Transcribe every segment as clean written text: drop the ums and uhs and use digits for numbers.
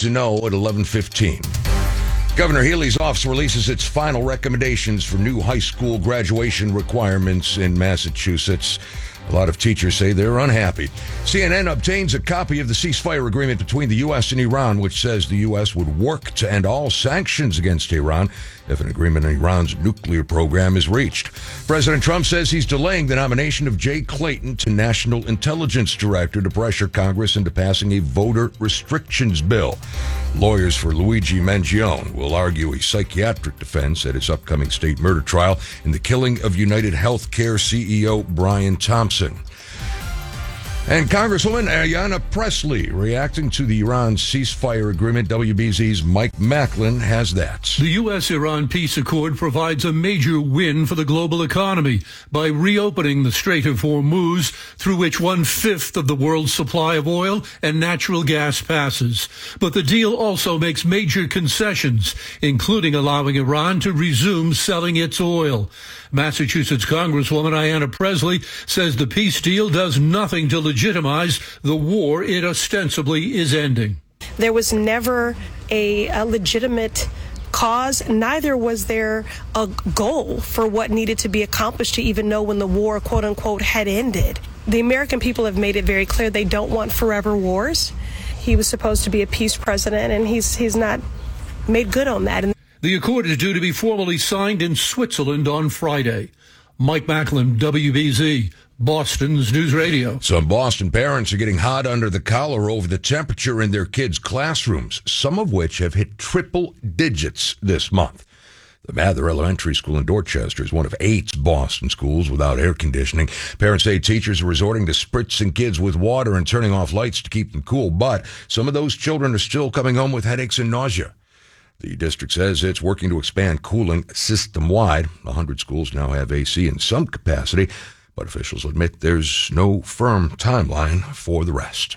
to know at 11:15. Governor Healey's office releases its final recommendations for new high school graduation requirements in Massachusetts. A lot of teachers say they're unhappy. CNN obtains a copy of the ceasefire agreement between the U.S. and Iran, which says the U.S. would work to end all sanctions against Iran if an agreement on Iran's nuclear program is reached. President Trump says he's delaying the nomination of Jay Clayton to National Intelligence Director to pressure Congress into passing a voter restrictions bill. Lawyers for Luigi Mangione will argue a psychiatric defense at his upcoming state murder trial in the killing of United Healthcare CEO Brian Thompson. And Congresswoman Ayanna Pressley reacting to the Iran ceasefire agreement. WBZ's Mike Macklin has that. The U.S.-Iran peace accord provides a major win for the global economy by reopening the Strait of Hormuz, through which 1/5 of the world's supply of oil and natural gas passes. But the deal also makes major concessions, including allowing Iran to resume selling its oil. Massachusetts Congresswoman Ayanna Pressley says the peace deal does nothing to legitimize the war it ostensibly is ending. There was never a legitimate cause, neither was there a goal for what needed to be accomplished to even know when the war, quote unquote, had ended. The American people have made it very clear they don't want forever wars. He was supposed to be a peace president, and he's not made good on that. The accord is due to be formally signed in Switzerland on Friday. Mike Macklin, WBZ, Boston's News Radio. Some Boston parents are getting hot under the collar over the temperature in their kids' classrooms, some of which have hit triple digits this month. The Mather Elementary School in Dorchester is one of 8 Boston schools without air conditioning. Parents say teachers are resorting to spritzing kids with water and turning off lights to keep them cool, but some of those children are still coming home with headaches and nausea. The district says it's working to expand cooling system-wide. 100 schools now have AC in some capacity, but officials admit there's no firm timeline for the rest.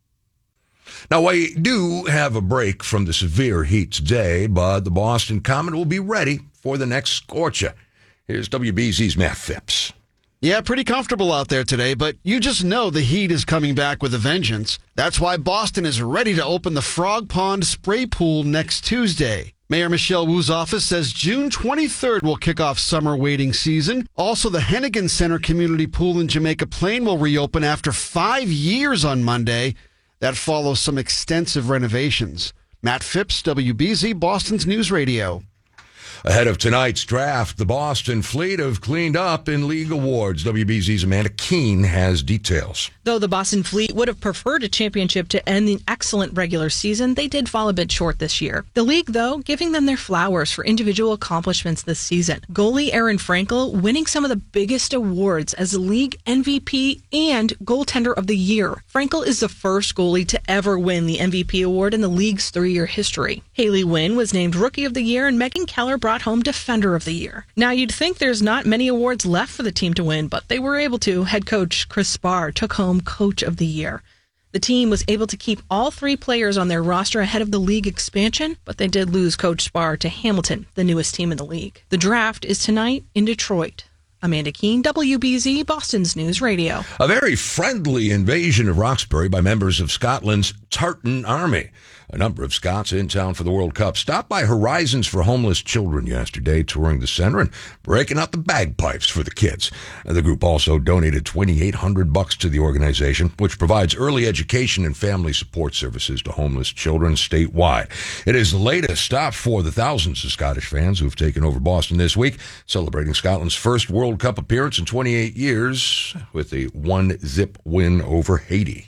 Now, we do have a break from the severe heat today, but the Boston Common will be ready for the next scorcher. Here's WBZ's Matt Phipps. Yeah, pretty comfortable out there today, but you just know the heat is coming back with a vengeance. That's why Boston is ready to open the Frog Pond Spray Pool next Tuesday. Mayor Michelle Wu's office says June 23rd will kick off summer wading season. Also, the Hennigan Center Community Pool in Jamaica Plain will reopen after 5 years on Monday. That follows some extensive renovations. Matt Phipps, WBZ, Boston's News Radio. Ahead of tonight's draft, the Boston Fleet have cleaned up in league awards. WBZ's Amanda Keene has details. Though the Boston Fleet would have preferred a championship to end the excellent regular season, they did fall a bit short this year. The league, though, giving them their flowers for individual accomplishments this season. Goalie Aaron Frankel winning some of the biggest awards as the league MVP and goaltender of the year. Frankel is the first goalie to ever win the MVP award in the league's 3-year history. Haley Wynn was named Rookie of the Year, and Megan Keller brought home Defender of the Year. Now, you'd think there's not many awards left for the team to win, but they were able to. Head coach Chris Spar took home Coach of the Year. The team was able to keep all 3 players on their roster ahead of the league expansion, but they did lose Coach Spar to Hamilton, the newest team in the league. The draft is tonight in Detroit. Amanda Keene, WBZ, Boston's News Radio. A very friendly invasion of Roxbury by members of Scotland's Tartan Army. A number of Scots in town for the World Cup stopped by Horizons for Homeless Children yesterday, touring the center and breaking out the bagpipes for the kids. The group also donated $2,800 to the organization, which provides early education and family support services to homeless children statewide. It is the latest stop for the thousands of Scottish fans who have taken over Boston this week, celebrating Scotland's first World Cup appearance in 28 years with a 1-0 win over Haiti.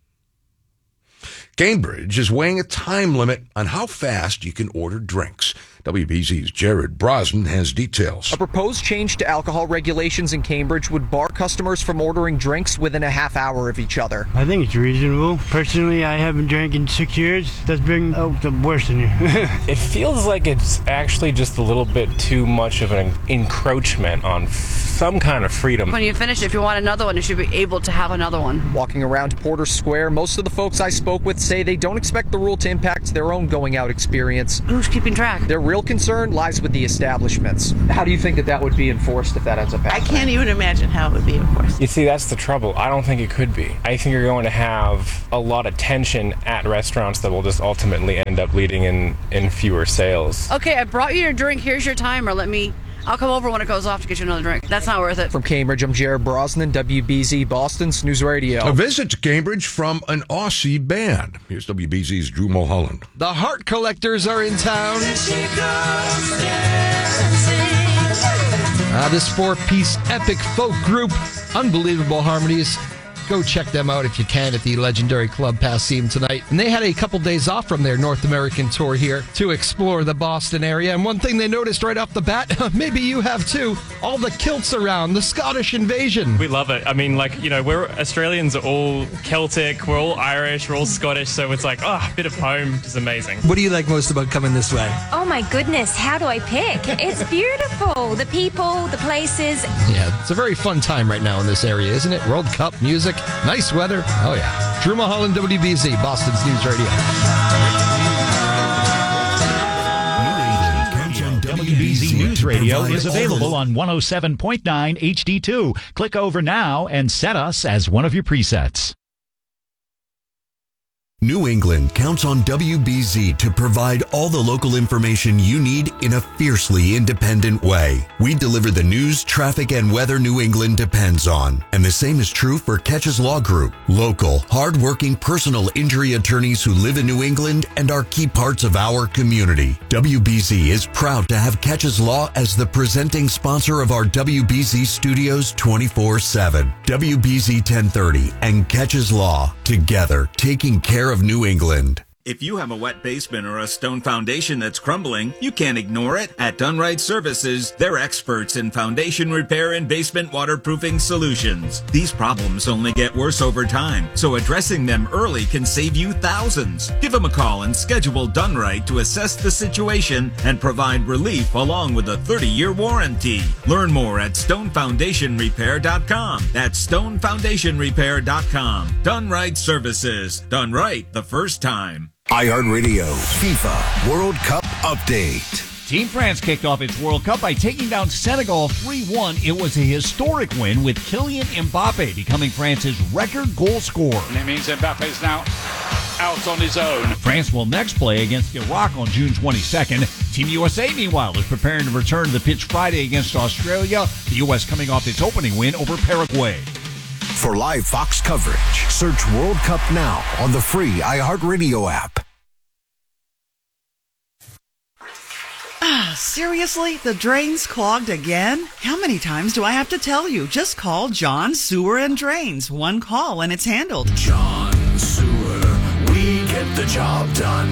Cambridge is weighing a time limit on how fast you can order drinks. WBZ's Jared Brosnan has details. A proposed change to alcohol regulations in Cambridge would bar customers from ordering drinks within a half hour of each other. I think it's reasonable. Personally, I haven't drank in 6 years. That's been the worst in here. It feels like it's actually just a little bit too much of an encroachment on some kind of freedom. When you finish, if you want another one, you should be able to have another one. Walking around Porter Square, most of the folks I spoke with say they don't expect the rule to impact their own going out experience. Who's keeping track? They're real concern lies with the establishments. How do you think that would be enforced if that ends up happening? I can't even imagine how it would be enforced. You see, that's the trouble. I don't think it could be. I think you're going to have a lot of tension at restaurants that will just ultimately end up leading in fewer sales. Okay, I brought you your drink. Here's your timer. I'll come over when it goes off to get you another drink. That's not worth it. From Cambridge, I'm Jared Brosnan, WBZ Boston's News Radio. A visit to Cambridge from an Aussie band. Here's WBZ's Drew Mulholland. The Heart Collectors are in town. This four-piece epic folk group, unbelievable harmonies. Go check them out if you can at the legendary Club Passim tonight. And they had a couple days off from their North American tour here to explore the Boston area. And one thing they noticed right off the bat, maybe you have too, all the kilts around, the Scottish invasion. We love it. I mean, we're Australians are all Celtic, we're all Irish, we're all Scottish, so it's like, a bit of home is amazing. What do you like most about coming this way? Oh my goodness, how do I pick? It's beautiful. The people, the places. Yeah, it's a very fun time right now in this area, isn't it? World Cup, music, nice weather. Oh yeah. Drew Mulholland, WBZ, Boston's News Radio. WBZ News Radio is available on 107.9 HD2. Click over now and set us as one of your presets. New England counts on WBZ to provide all the local information you need in a fiercely independent way. We deliver the news, traffic, and weather New England depends on. And the same is true for Catches Law Group. Local, hard-working personal injury attorneys who live in New England and are key parts of our community. WBZ is proud to have Catches Law as the presenting sponsor of our WBZ Studios 24/7. WBZ 1030 and Catches Law, together taking care of New England. If you have a wet basement or a stone foundation that's crumbling, you can't ignore it. At Dunright Services, they're experts in foundation repair and basement waterproofing solutions. These problems only get worse over time, so addressing them early can save you thousands. Give them a call and schedule Dunright to assess the situation and provide relief along with a 30-year warranty. Learn more at stonefoundationrepair.com. That's stonefoundationrepair.com. Dunright Services. Done right the first time. iHeartRadio FIFA World Cup Update. Team France kicked off its World Cup by taking down Senegal 3-1. It was a historic win with Kylian Mbappe becoming France's record goal scorer. And it means Mbappe's now out on his own. France will next play against Iraq on June 22nd. Team USA, meanwhile, is preparing to return to the pitch Friday against Australia. The U.S. coming off its opening win over Paraguay. For live Fox coverage, search World Cup now on the free iHeartRadio app. Seriously? The drain's clogged again? How many times do I have to tell you? Just call John Sewer and Drains. One call and it's handled. John Sewer, we get the job done.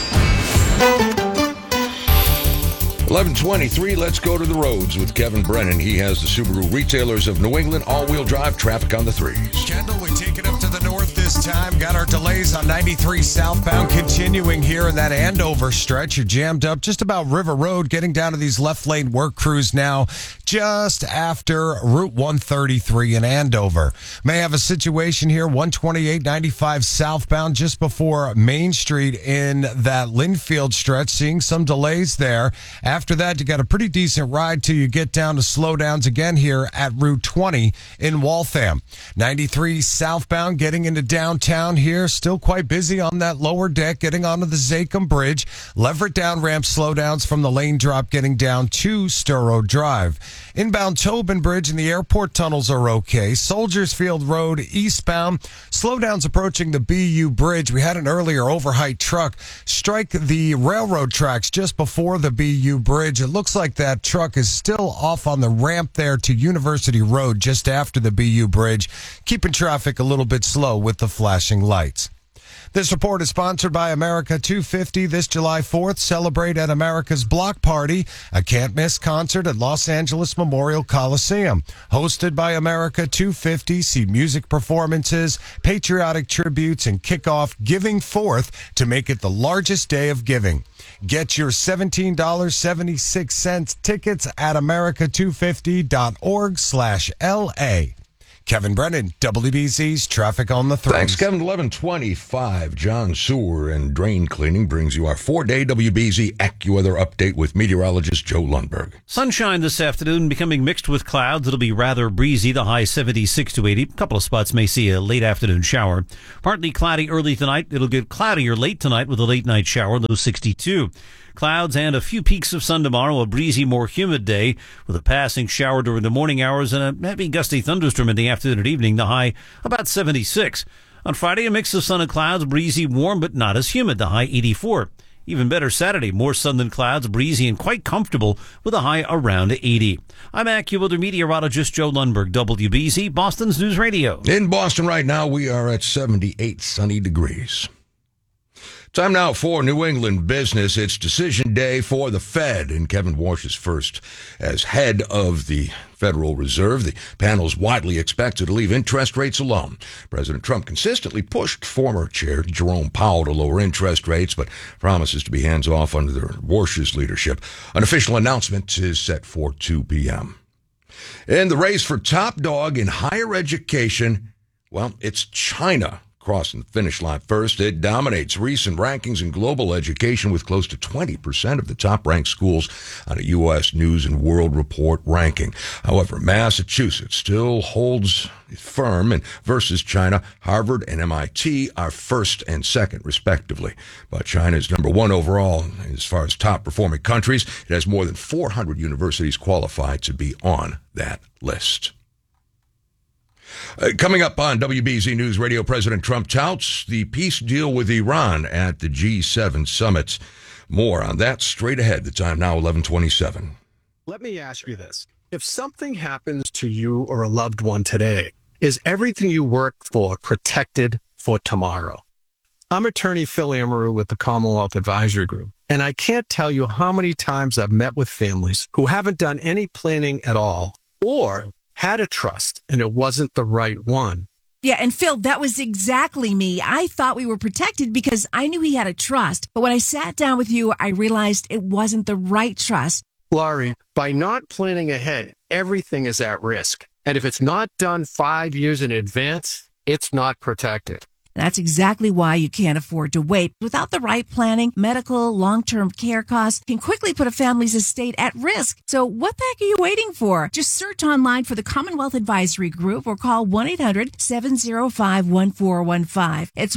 11:23, let's go to the roads with Kevin Brennan. He has the Subaru Retailers of New England all-wheel drive traffic on the threes. Kendall, we take it up to the north this time. Got our delays on 93 southbound continuing here in that Andover stretch. You're jammed up just about River Road, getting down to these left lane work crews now just after Route 133 in Andover. May have a situation here, 128-95 southbound just before Main Street in that Linfield stretch, seeing some delays there. After that, you got a pretty decent ride till you get down to slowdowns again here at Route 20 in Waltham. 93 southbound getting into downtown here, still quite busy on that lower deck, getting onto the Zachem Bridge. Leverett down ramp slowdowns from the lane drop getting down to Sturrow Drive. Inbound Tobin Bridge and the airport tunnels are okay. Soldiers Field Road eastbound, slowdowns approaching the BU Bridge. We had an earlier overheight truck strike the railroad tracks just before the BU Bridge. It looks like that truck is still off on the ramp there to University Road just after the BU Bridge, keeping traffic a little bit slow with the flashing lights. This report is sponsored by America 250. This July 4th, celebrate at America's Block Party, a can't-miss concert at Los Angeles Memorial Coliseum. Hosted by America 250, see music performances, patriotic tributes, and kick off Giving Forth to make it the largest day of giving. Get your $17.76 tickets at america250.org/LA. Kevin Brennan, WBZ's Traffic on the 3. Thanks, Kevin. 11:25. John Sewer and Drain Cleaning brings you our 4-day WBZ AccuWeather update with meteorologist Joe Lundberg. Sunshine this afternoon, becoming mixed with clouds. It'll be rather breezy, the high 76 to 80. A couple of spots may see a late afternoon shower. Partly cloudy early tonight. It'll get cloudier late tonight with a late night shower, low 62. Clouds and a few peaks of sun tomorrow, a breezy, more humid day with a passing shower during the morning hours and a heavy gusty thunderstorm in the afternoon and evening, the high about 76. On Friday, a mix of sun and clouds, breezy, warm, but not as humid, the high 84. Even better Saturday, more sun than clouds, breezy and quite comfortable with a high around 80. I'm AccuWeather meteorologist Joe Lundberg, WBZ, Boston's News Radio. In Boston right now, we are at 78 sunny degrees. Time now for New England business. It's decision day for the Fed, and Kevin Warsh is first as head of the Federal Reserve. The panel's widely expected to leave interest rates alone. President Trump consistently pushed former Chair Jerome Powell to lower interest rates, but promises to be hands-off under Warsh's leadership. An official announcement is set for 2 p.m. In the race for top dog in higher education, well, it's China crossing the finish line first. It dominates recent rankings in global education with close to 20% of the top-ranked schools on a U.S. News and World Report ranking. However, Massachusetts still holds firm, and versus China, Harvard and MIT are first and second, respectively. But China is number one overall as far as top-performing countries. It has more than 400 universities qualified to be on that list. Coming up on WBZ News Radio, President Trump touts the peace deal with Iran at the G7 summit. More on that straight ahead. The time now, 11:27. Let me ask you this. If something happens to you or a loved one today, is everything you work for protected for tomorrow? I'm attorney Phil Amaru with the Commonwealth Advisory Group, and I can't tell you how many times I've met with families who haven't done any planning at all or had a trust and it wasn't the right one. Yeah, and Phil, that was exactly me. I thought we were protected because I knew he had a trust. But when I sat down with you, I realized it wasn't the right trust. Laurie, by not planning ahead, everything is at risk. And if it's not done 5 years in advance, it's not protected. That's exactly why you can't afford to wait. Without the right planning, medical, long-term care costs can quickly put a family's estate at risk. So what the heck are you waiting for? Just search online for the Commonwealth Advisory Group or call 1-800-705-1415. It's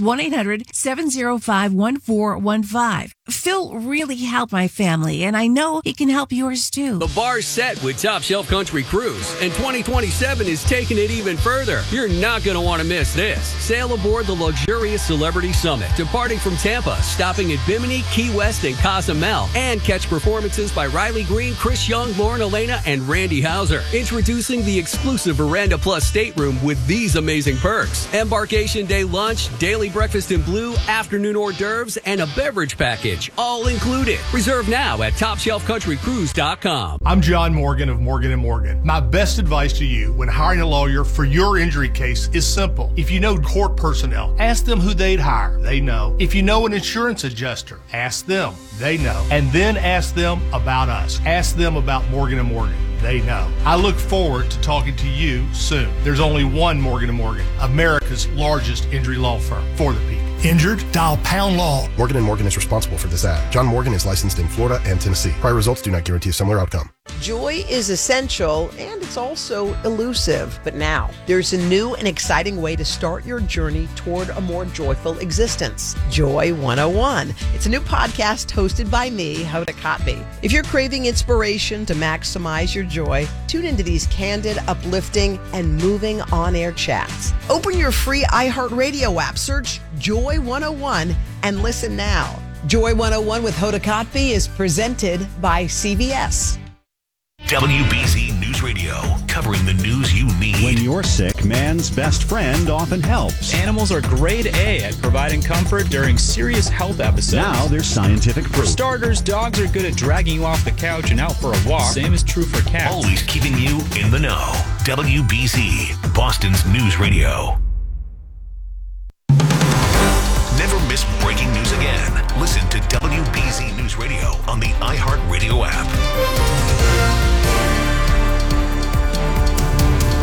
1-800-705-1415. Phil really helped my family, and I know he can help yours too. The bar's set with Top Shelf Country Cruise, and 2027 is taking it even further. You're not going to want to miss this. Sail aboard the luxurious Celebrity Summit, departing from Tampa, stopping at Bimini, Key West, and Cozumel, and catch performances by Riley Green, Chris Young, Lauren Elena, and Randy Hauser. Introducing the exclusive Veranda Plus stateroom with these amazing perks: embarkation day lunch, daily breakfast in blue, afternoon hors d'oeuvres, and a beverage package, all included. Reserve now at TopShelfCountryCruise.com. I'm John Morgan of Morgan & Morgan. My best advice to you when hiring a lawyer for your injury case is simple. If you know court personnel, ask them who they'd hire. They know. If you know an insurance adjuster, ask them. They know. And then ask them about us. Ask them about Morgan & Morgan. They know. I look forward to talking to you soon. There's only one Morgan & Morgan, America's largest injury law firm for the people. Injured? Dial Pound Law. Morgan & Morgan is responsible for this ad. John Morgan is licensed in Florida and Tennessee. Prior results do not guarantee a similar outcome. Joy is essential and it's also elusive. But now, there's a new and exciting way to start your journey toward a more joyful existence. Joy 101. It's a new podcast hosted by me, Hoda Kotb. If you're craving inspiration to maximize your joy, tune into these candid, uplifting, and moving on-air chats. Open your free iHeartRadio app, search Joy 101, and listen now. Joy 101 with Hoda Kotb is presented by CVS. WBZ News Radio, covering the news you need. When you're sick, man's best friend often helps. Animals are grade A at providing comfort during serious health episodes. Now there's scientific proof. For starters, dogs are good at dragging you off the couch and out for a walk. Same is true for cats. Always keeping you in the know. WBZ, Boston's News Radio. Never miss breaking news again. Listen to WBZ News Radio on the iHeartRadio app.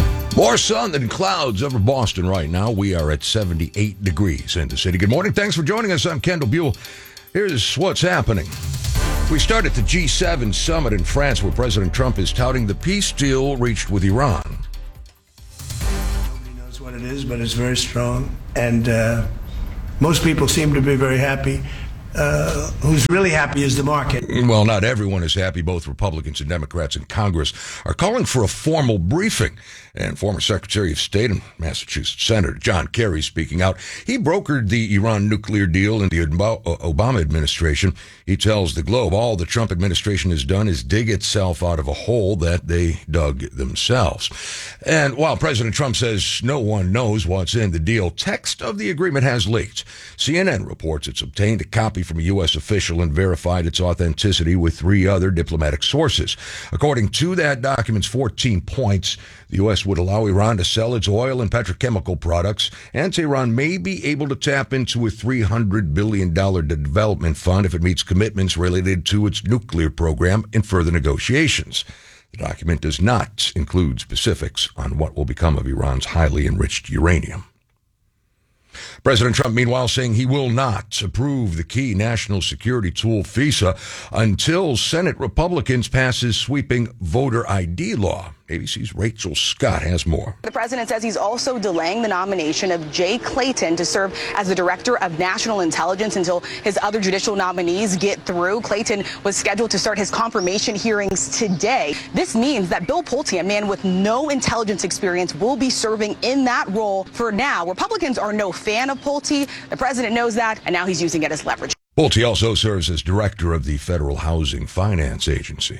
More sun than clouds over Boston right now. We are at 78 degrees in the city. Good morning. Thanks for joining us. I'm Kendall Buell. Here's what's happening. We start at the G7 summit in France, where President Trump is touting the peace deal reached with Iran. Nobody knows what it is, but it's very strong. And most people seem to be very happy. Who's really happy is the market. Well, not everyone is happy. Both Republicans and Democrats in Congress are calling for a formal briefing. And former Secretary of State and Massachusetts Senator John Kerry speaking out. He brokered the Iran nuclear deal in the Obama administration. He tells the Globe all the Trump administration has done is dig itself out of a hole that they dug themselves. And while President Trump says no one knows what's in the deal, text of the agreement has leaked. CNN reports it's obtained a copy from a U.S. official and verified its authenticity with 3 other diplomatic sources. According to that document's 14 points, the U.S. would allow Iran to sell its oil and petrochemical products, and Tehran may be able to tap into a $300 billion development fund if it meets commitments related to its nuclear program in further negotiations. The document does not include specifics on what will become of Iran's highly enriched uranium. President Trump, meanwhile, saying he will not approve the key national security tool FISA until Senate Republicans pass his sweeping voter ID law. ABC's Rachel Scott has more. The president says he's also delaying the nomination of Jay Clayton to serve as the director of national intelligence until his other judicial nominees get through. Clayton was scheduled to start his confirmation hearings today. This means that Bill Pulte, a man with no intelligence experience, will be serving in that role for now. Republicans are no fan of Pulte. The president knows that, and now he's using it as leverage. Pulte also serves as director of the Federal Housing Finance Agency.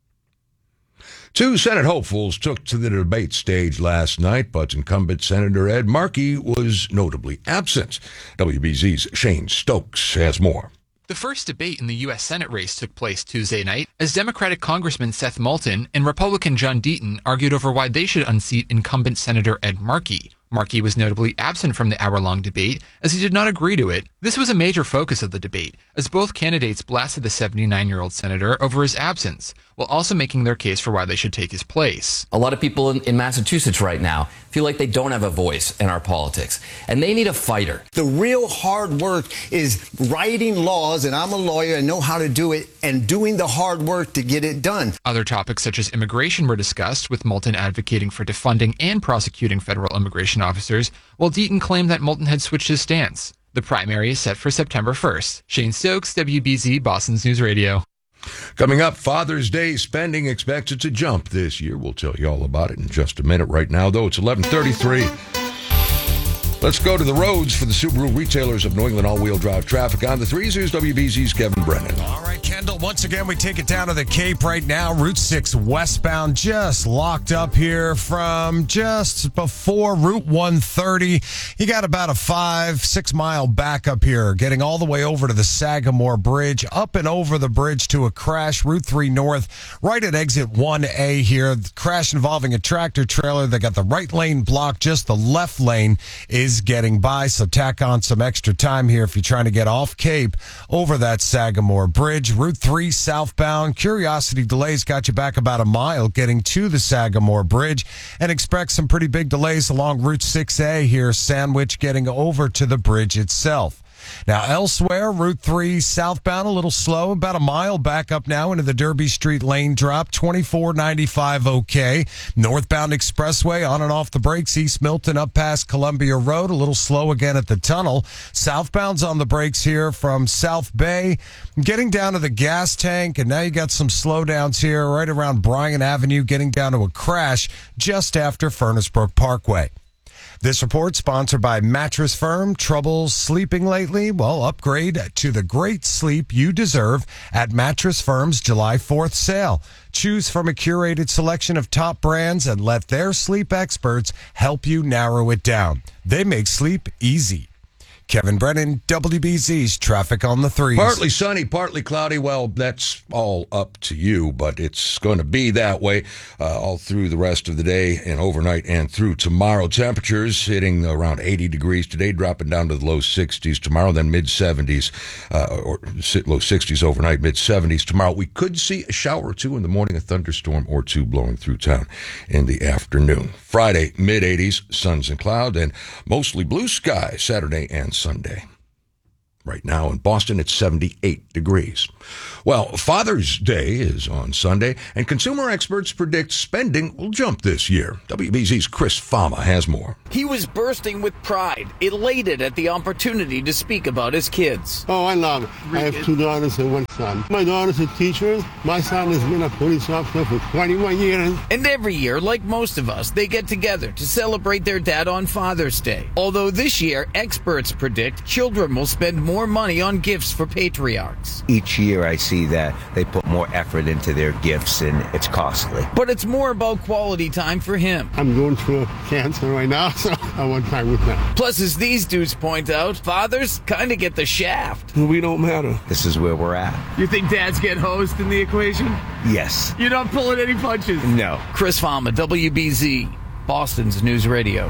2 Senate hopefuls took to the debate stage last night, but incumbent Senator Ed Markey was notably absent. WBZ's Shane Stokes has more. The first debate in the U.S. Senate race took place Tuesday night as Democratic Congressman Seth Moulton and Republican John Deaton argued over why they should unseat incumbent Senator Ed Markey. Markey was notably absent from the hour-long debate as he did not agree to it. This was a major focus of the debate as both candidates blasted the 79-year-old senator over his absence, while also making their case for why they should take his place. A lot of people in Massachusetts right now feel like they don't have a voice in our politics, and they need a fighter. The real hard work is writing laws, and I'm a lawyer and know how to do it, and doing the hard work to get it done. Other topics such as immigration were discussed, with Moulton advocating for defunding and prosecuting federal immigration officers, while Deaton claimed that Moulton had switched his stance. The primary is set for September 1st. Shane Stokes, WBZ, Boston's News Radio. Coming up, Father's Day spending expected to jump this year. We'll tell you all about it in just a minute. Right now, though, it's 11:33. Let's go to the roads for the Subaru retailers of New England all-wheel drive traffic. On the 3s, here's WBZ's Kevin Brennan. All right, Kendall, once again, we take it down to the Cape right now. Route 6 westbound just locked up here from just before Route 130. You got about a 5-6 mile backup here, getting all the way over to the Sagamore Bridge, up and over the bridge to a crash. Route 3 north, right at exit 1A here. The crash involving a tractor trailer. They got the right lane blocked, just the left lane is getting by, so tack on some extra time here if you're trying to get off Cape over that Sagamore Bridge. Route 3 southbound, Curiosity delays got you back about a mile getting to the Sagamore Bridge, and expect some pretty big delays along Route 6A here, Sandwich getting over to the bridge itself. Now, elsewhere, Route 3 southbound, a little slow, about a mile back up now into the Derby Street lane drop, 2495 okay. Northbound Expressway on and off the brakes, East Milton up past Columbia Road, a little slow again at the tunnel. Southbound's on the brakes here from South Bay, getting down to the gas tank, and now you got some slowdowns here right around Bryan Avenue, getting down to a crash just after Furnace Brook Parkway. This report sponsored by Mattress Firm. Trouble sleeping lately? Well, upgrade to the great sleep you deserve at Mattress Firm's July 4th sale. Choose from a curated selection of top brands and let their sleep experts help you narrow it down. They make sleep easy. Kevin Brennan, WBZ's traffic on the 3s. Partly sunny, partly cloudy. Well, that's all up to you, but it's going to be that way all through the rest of the day and overnight and through tomorrow. Temperatures hitting around 80 degrees today, dropping down to the low 60s tomorrow, then mid-70s, or low 60s overnight, mid-70s tomorrow. We could see a shower or two in the morning, a thunderstorm or two blowing through town in the afternoon. Friday, mid-80s, suns and cloud, and mostly blue sky Saturday and Sunday. Right now in Boston, it's 78 degrees. Well, Father's Day is on Sunday, and consumer experts predict spending will jump this year. WBZ's Chris Fama has more. He was bursting with pride, elated at the opportunity to speak about his kids. Oh, I love it. I have 2 daughters and 1 son. My daughter's a teacher. My son has been a police officer for 21 years. And every year, like most of us, they get together to celebrate their dad on Father's Day. Although this year, experts predict children will spend more money on gifts for patriarchs. Each year I see that they put more effort into their gifts and it's costly. But it's more about quality time for him. I'm going through cancer right now, so I want time with them. Plus, as these dudes point out, fathers kind of get the shaft. We don't matter. This is where we're at. You think dads get hosed in the equation? Yes. You're not pulling any punches? No. Chris Fama, WBZ, Boston's News Radio.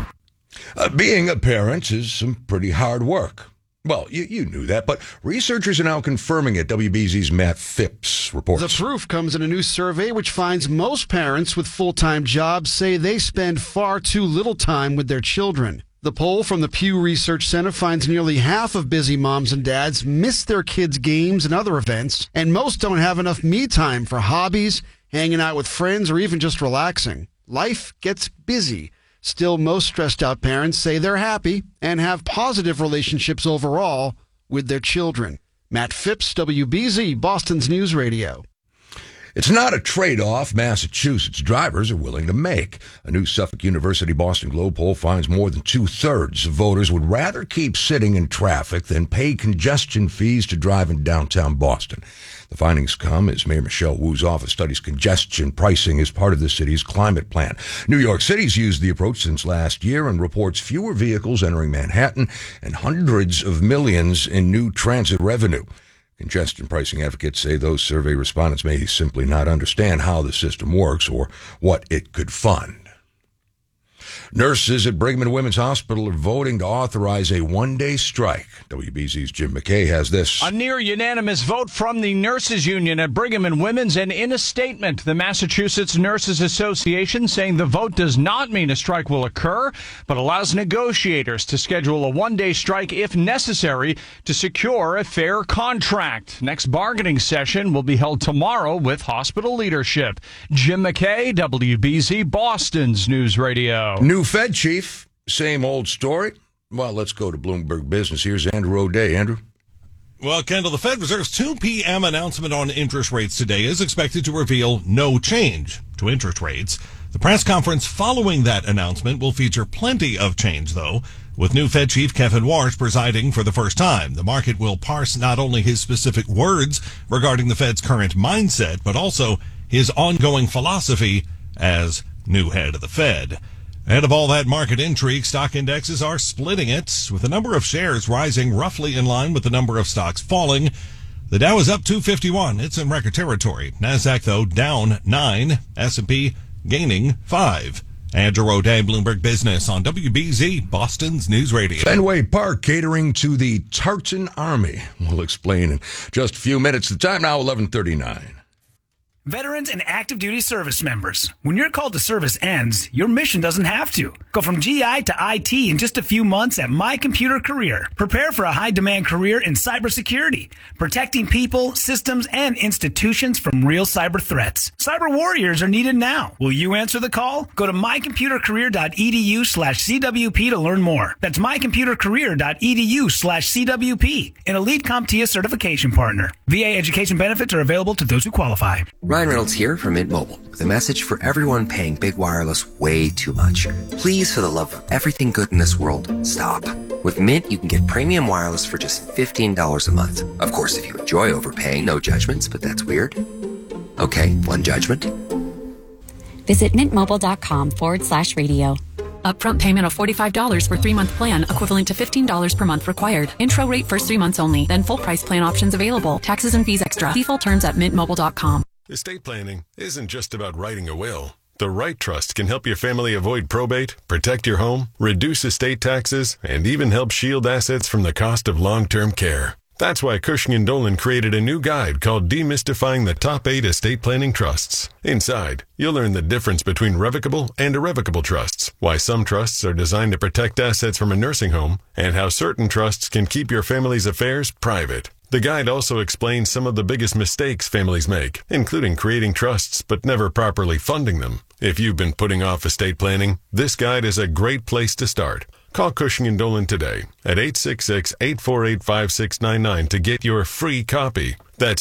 Being a parent is some pretty hard work. Well, you knew that, but researchers are now confirming it. WBZ's Matt Phipps reports. The proof comes in a new survey which finds most parents with full-time jobs say they spend far too little time with their children. The poll from the Pew Research Center finds nearly half of busy moms and dads miss their kids' games and other events, and most don't have enough me time for hobbies, hanging out with friends, or even just relaxing. Life gets busy. Still, most stressed out parents say they're happy and have positive relationships overall with their children. Matt Phipps, WBZ, Boston's News Radio. It's not a trade-off Massachusetts drivers are willing to make. A new Suffolk University Boston Globe poll finds more than 2/3 of voters would rather keep sitting in traffic than pay congestion fees to drive in downtown Boston. The findings come as Mayor Michelle Wu's office studies congestion pricing as part of the city's climate plan. New York City's used the approach since last year and reports fewer vehicles entering Manhattan and hundreds of millions in new transit revenue. Congestion pricing advocates say those survey respondents may simply not understand how the system works or what it could fund. Nurses at Brigham and Women's Hospital are voting to authorize a one-day strike. WBZ's Jim McKay has this. A near unanimous vote from the nurses union at Brigham and Women's, and in a statement, the Massachusetts Nurses Association saying the vote does not mean a strike will occur, but allows negotiators to schedule a one-day strike if necessary to secure a fair contract. Next bargaining session will be held tomorrow with hospital leadership. Jim McKay, WBZ, Boston's News Radio. New Fed chief, same old story. Well, let's go to Bloomberg Business. Here's Andrew O'Day. Andrew? Well, Kendall, the Fed Reserve's 2 p.m. announcement on interest rates today is expected to reveal no change to interest rates. The press conference following that announcement will feature plenty of change, though, with new Fed Chief Kevin Warsh presiding for the first time. The market will parse not only his specific words regarding the Fed's current mindset, but also his ongoing philosophy as new head of the Fed. And of all that market intrigue, stock indexes are splitting it, with the number of shares rising roughly in line with the number of stocks falling. The Dow is up 251. It's in record territory. NASDAQ, though, down 9. S&P gaining 5. Andrew O'Day, Bloomberg Business on WBZ, Boston's News Radio. Fenway Park catering to the Tartan Army. We'll explain in just a few minutes. The time now, 11:39. Veterans and active duty service members, when your call to service ends, your mission doesn't have to. Go from GI to IT in just a few months at My Computer Career. Prepare for a high-demand career in cybersecurity, protecting people, systems, and institutions from real cyber threats. Cyber warriors are needed now. Will you answer the call? Go to mycomputercareer.edu/CWP to learn more. That's mycomputercareer.edu/CWP, an elite CompTIA certification partner. VA education benefits are available to those who qualify. Ryan Reynolds here from Mint Mobile with a message for everyone paying big wireless way too much. Please, for the love of everything good in this world, stop. With Mint, you can get premium wireless for just $15 a month. Of course, if you enjoy overpaying, no judgments, but that's weird. Okay, one judgment. Visit mintmobile.com/radio. Upfront payment of $45 for 3-month plan, equivalent to $15 per month required. Intro rate first 3 months only, then full price plan options available. Taxes and fees extra. See full terms at mintmobile.com. Estate planning isn't just about writing a will. The right trust can help your family avoid probate, protect your home, reduce estate taxes, and even help shield assets from the cost of long-term care. That's why Cushing & Dolan created a new guide called Demystifying the Top 8 Estate Planning Trusts. Inside, you'll learn the difference between revocable and irrevocable trusts, why some trusts are designed to protect assets from a nursing home, and how certain trusts can keep your family's affairs private. The guide also explains some of the biggest mistakes families make, including creating trusts but never properly funding them. If you've been putting off estate planning, this guide is a great place to start. Call Cushing & Dolan today at 866-848-5699 to get your free copy. That's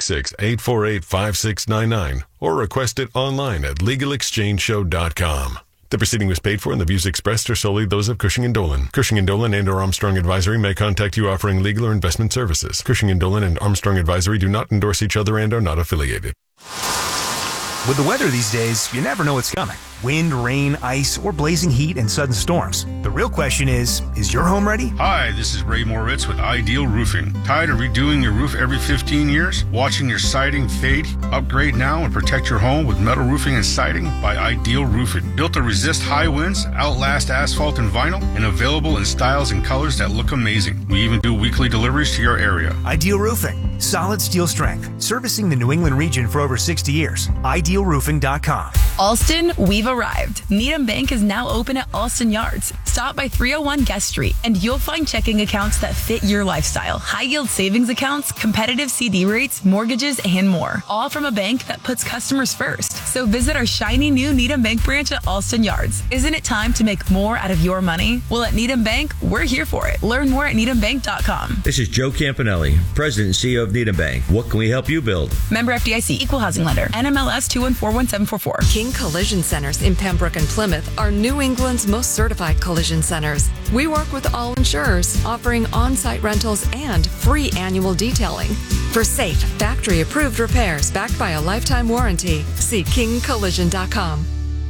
866-848-5699 or request it online at LegalExchangeShow.com. The proceeding was paid for and the views expressed are solely those of Cushing & Dolan. Cushing & Dolan and or Armstrong Advisory may contact you offering legal or investment services. Cushing & Dolan and Armstrong Advisory do not endorse each other and are not affiliated. With the weather these days, you never know what's coming. Wind, rain, ice, or blazing heat and sudden storms. The real question is your home ready? Hi, this is Ray Moritz with Ideal Roofing. Tired of redoing your roof every 15 years? Watching your siding fade? Upgrade now and protect your home with metal roofing and siding by Ideal Roofing. Built to resist high winds, outlast asphalt and vinyl, and available in styles and colors that look amazing. We even do weekly deliveries to your area. Ideal Roofing. Solid steel strength. Servicing the New England region for over 60 years. IdealRoofing.com. Alston, we've arrived. Needham Bank is now open at Alston Yards. Stop by 301 Guest Street, and you'll find checking accounts that fit your lifestyle. High-yield savings accounts, competitive CD rates, mortgages, and more. All from a bank that puts customers first. So visit our shiny new Needham Bank branch at Alston Yards. Isn't it time to make more out of your money? Well, at Needham Bank, we're here for it. Learn more at needhambank.com. This is Joe Campanelli, President and CEO of Needham Bank. What can we help you build? Member FDIC, Equal Housing Lender, NMLS 2141744. King Collision Centers in Pembroke and Plymouth are New England's most certified collision centers. We work with all insurers, offering on-site rentals and free annual detailing. For safe, factory-approved repairs backed by a lifetime warranty, see kingcollision.com.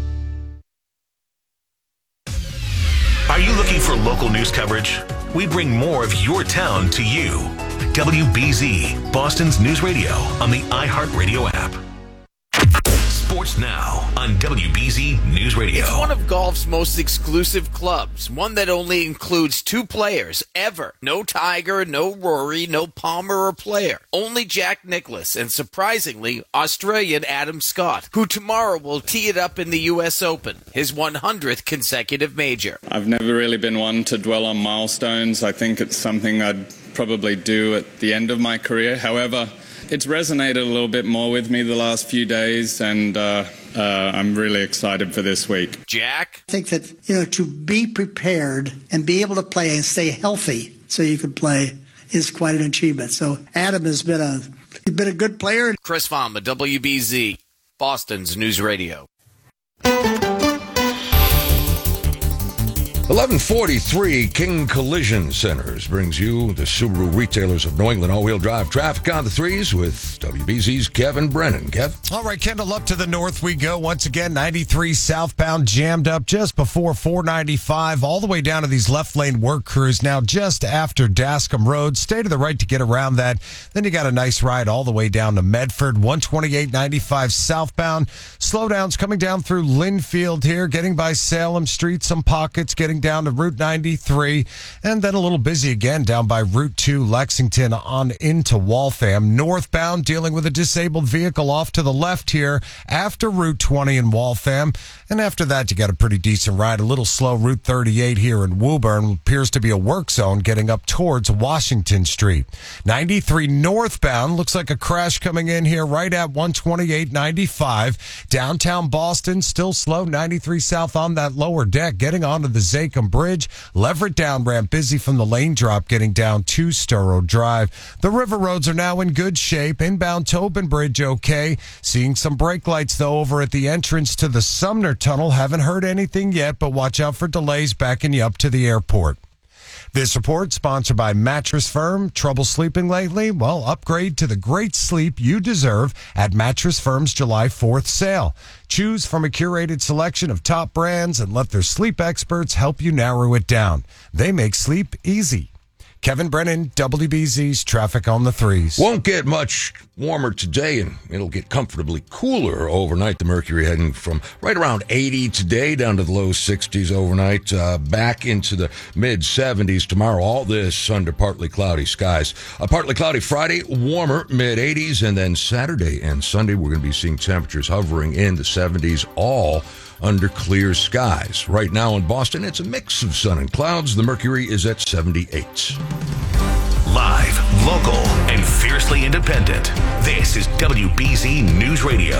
Are you looking for local news coverage? We bring more of your town to you. WBZ, Boston's news radio on the iHeartRadio app. Sports now on WBZ News Radio. It's one of golf's most exclusive clubs, one that only includes 2 players ever. No Tiger, no Rory, no Palmer or Player. Only Jack Nicklaus and, surprisingly, Australian Adam Scott, who tomorrow will tee it up in the U.S. Open, his 100th consecutive major. I've never really been one to dwell on milestones. I think it's something I'd probably do at the end of my career. However, it's resonated a little bit more with me the last few days, and I'm really excited for this week. Jack? I think that, to be prepared and be able to play and stay healthy so you can play is quite an achievement. So Adam has been a good player. Chris Fama, WBZ, Boston's News Radio. 1143 King Collision Centers brings you the Subaru Retailers of New England all-wheel drive traffic on the threes with WBZ's Kevin Brennan. Kev? All right, Kendall, up to the north we go. Once again, 93 southbound jammed up just before 495, all the way down to these left lane work crews now just after Dascom Road. Stay to the right to get around that. Then you got a nice ride all the way down to Medford, 128.95 southbound. Slowdowns coming down through Linfield here, getting by Salem Street, some pockets, getting down to Route 93, and then a little busy again down by Route 2 Lexington on into Waltham. Northbound dealing with a disabled vehicle off to the left here after Route 20 in Waltham, and after that you got a pretty decent ride. A little slow Route 38 here in Woburn. Appears to be a work zone getting up towards Washington Street. 93 northbound looks like a crash coming in here right at 128.95. Downtown Boston still slow. 93 south on that lower deck getting onto the Zachem Bridge. Leverett down ramp busy from the lane drop getting down to Storrow Drive. The river roads are now in good shape. Inbound Tobin Bridge okay. Seeing some brake lights though over at the entrance to the Sumner Tunnel. Haven't heard anything yet, but watch out for delays backing you up to the airport. This report sponsored by Mattress Firm. Trouble sleeping lately? Well, upgrade to the great sleep you deserve at Mattress Firm's July 4th sale. Choose from a curated selection of top brands and let their sleep experts help you narrow it down. They make sleep easy. Kevin Brennan, WBZ's Traffic on the 3s. Won't get much warmer today, and it'll get comfortably cooler overnight. The mercury heading from right around 80 today down to the low 60s overnight, back into the mid-70s tomorrow. All this under partly cloudy skies. A partly cloudy Friday, warmer mid-80s, and then Saturday and Sunday we're going to be seeing temperatures hovering in the 70s, all under clear skies. Right now in Boston, it's a mix of sun and clouds. The mercury is at 78. Live, local, and fiercely independent. This is WBZ News Radio.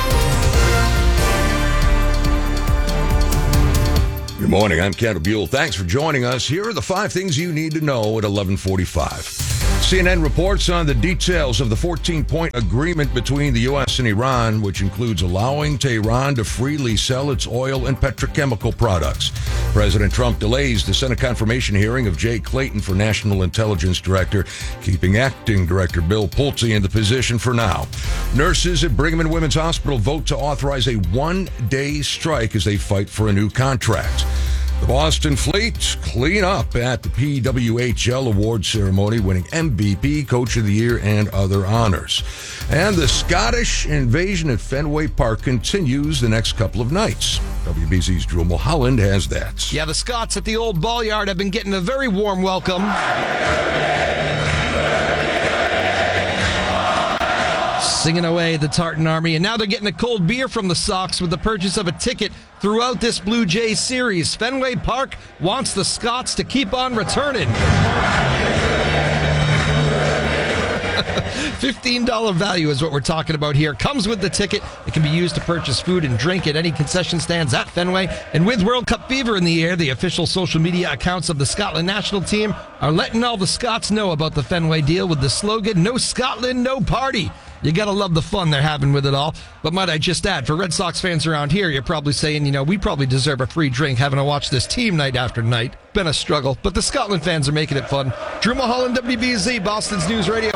Good morning, I'm Kendall Buell. Thanks for joining us. Here are the 5 things you need to know at 11:45. CNN reports on the details of the 14-point agreement between the U.S. and Iran, which includes allowing Tehran to freely sell its oil and petrochemical products. President Trump delays the Senate confirmation hearing of Jay Clayton for National Intelligence Director, keeping acting Director Bill Pulte in the position for now. Nurses at Brigham and Women's Hospital vote to authorize a one-day strike as they fight for a new contract. The Boston Fleet clean up at the PWHL award ceremony, winning MVP, Coach of the Year, and other honors. And the Scottish invasion at Fenway Park continues the next couple of nights. WBZ's Drew Mulholland has that. Yeah, the Scots at the old ball yard have been getting a very warm welcome. Singing away the Tartan Army, and now they're getting a cold beer from the Sox with the purchase of a ticket throughout this Blue Jays series. Fenway Park wants the Scots to keep on returning. $15 value is what we're talking about here. Comes with the ticket. It can be used to purchase food and drink at any concession stands at Fenway. And with World Cup fever in the air, the official social media accounts of the Scotland national team are letting all the Scots know about the Fenway deal with the slogan, "No Scotland, no party." You gotta love the fun they're having with it all. But might I just add, for Red Sox fans around here, you're probably saying, we probably deserve a free drink having to watch this team night after night. Been a struggle, but the Scotland fans are making it fun. Drew Mulholland, WBZ, Boston's News Radio.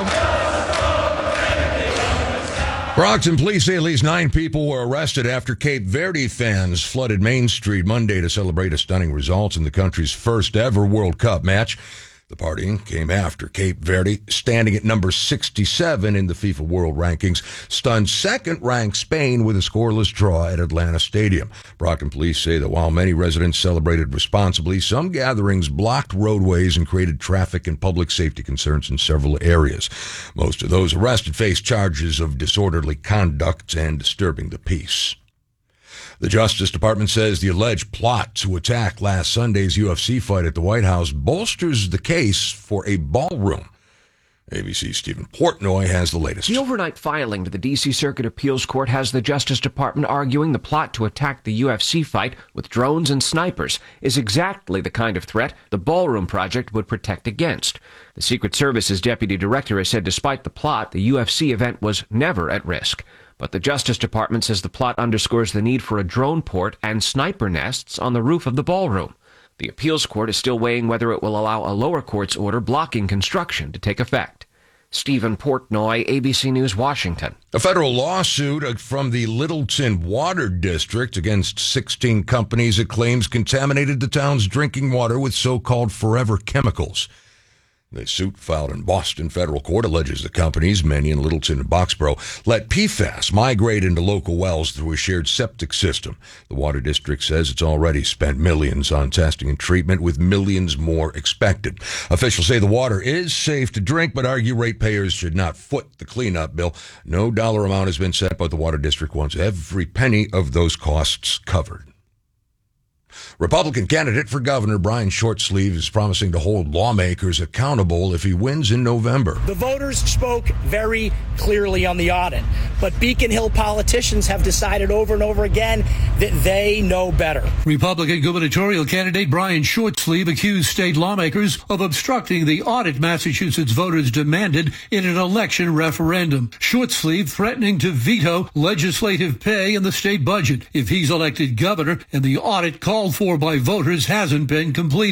Brockton police say at least 9 people were arrested after Cape Verde fans flooded Main Street Monday to celebrate a stunning result in the country's first ever World Cup match. The partying came after Cape Verde, standing at number 67 in the FIFA World Rankings, stunned second-ranked Spain with a scoreless draw at Atlanta Stadium. Brockton police say that while many residents celebrated responsibly, some gatherings blocked roadways and created traffic and public safety concerns in several areas. Most of those arrested face charges of disorderly conduct and disturbing the peace. The Justice Department says the alleged plot to attack last Sunday's UFC fight at the White House bolsters the case for a ballroom. ABC's Stephen Portnoy has the latest. The overnight filing to the D.C. Circuit Appeals Court has the Justice Department arguing the plot to attack the UFC fight with drones and snipers is exactly the kind of threat the Ballroom Project would protect against. The Secret Service's deputy director has said despite the plot, the UFC event was never at risk. But the Justice Department says the plot underscores the need for a drone port and sniper nests on the roof of the ballroom. The appeals court is still weighing whether it will allow a lower court's order blocking construction to take effect. Stephen Portnoy, ABC News, Washington. A federal lawsuit from the Littleton Water District against 16 companies it claims contaminated the town's drinking water with so-called forever chemicals. The suit filed in Boston federal court alleges the companies, many in Littleton and Boxborough, let PFAS migrate into local wells through a shared septic system. The water district says it's already spent millions on testing and treatment, with millions more expected. Officials say the water is safe to drink, but argue ratepayers should not foot the cleanup bill. No dollar amount has been set, but the water district wants every penny of those costs covered. Republican candidate for governor Brian Shortsleeve is promising to hold lawmakers accountable if he wins in November. The voters spoke very clearly on the audit, but Beacon Hill politicians have decided over and over again that they know better. Republican gubernatorial candidate Brian Shortsleeve accused state lawmakers of obstructing the audit Massachusetts voters demanded in an election referendum. Shortsleeve threatening to veto legislative pay in the state budget if he's elected governor and the audit called for by voters hasn't been completed.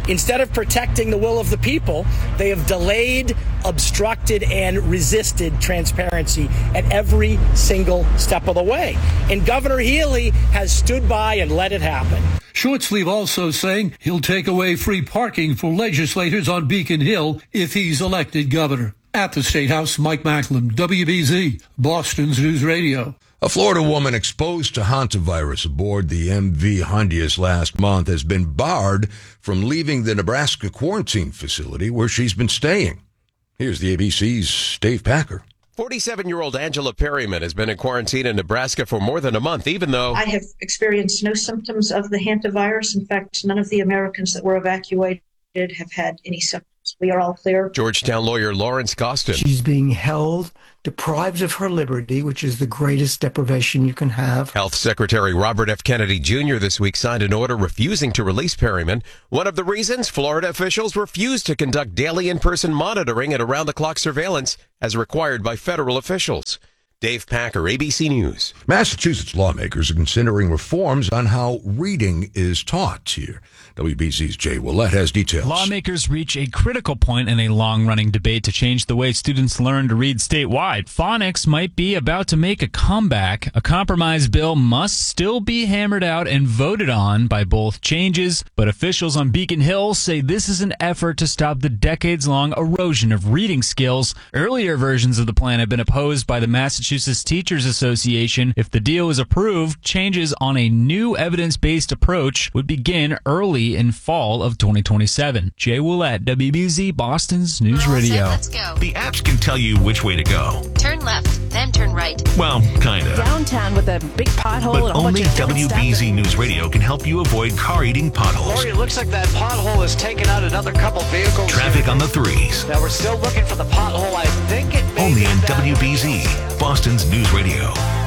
Instead of protecting the will of the people, they have delayed, obstructed, and resisted transparency at every single step of the way. And Governor Healy has stood by and let it happen. Shortsleeve also saying he'll take away free parking for legislators on Beacon Hill if he's elected governor. At the State House, Mike Macklin, WBZ, Boston's News Radio. A Florida woman exposed to hantavirus aboard the MV Hondius last month has been barred from leaving the Nebraska quarantine facility where she's been staying. Here's the ABC's Dave Packer. 47-year-old Angela Perryman has been in quarantine in Nebraska for more than a month, even though I have experienced no symptoms of the hantavirus. In fact, none of the Americans that were evacuated have had any symptoms. We are all clear. Georgetown lawyer Lawrence Costin. She's being held, deprived of her liberty, which is the greatest deprivation you can have. Health Secretary Robert F. Kennedy Jr. this week signed an order refusing to release Perryman. One of the reasons, Florida officials refused to conduct daily in-person monitoring and around-the-clock surveillance as required by federal officials. Dave Packer, ABC News. Massachusetts lawmakers are considering reforms on how reading is taught here. WBC's Jay Willett has details. Lawmakers reach a critical point in a long-running debate to change the way students learn to read statewide. Phonics might be about to make a comeback. A compromise bill must still be hammered out and voted on by both changes, but officials on Beacon Hill say this is an effort to stop the decades-long erosion of reading skills. Earlier versions of the plan have been opposed by the Massachusetts Teachers Association. If the deal is approved, changes on a new evidence-based approach would begin early in fall of 2027. Jay Willett, WBZ, Boston's News Radio. Let's go. The apps can tell you which way to go. Turn left, then turn right. Well, kind of. Downtown with a big pothole. But only WBZ News Radio can help you avoid car-eating potholes. Lori, it looks like that pothole has taken out another couple vehicles. Traffic on the threes. Now we're still looking for the pothole. I think it may only be in WBZ, Boston's News Radio.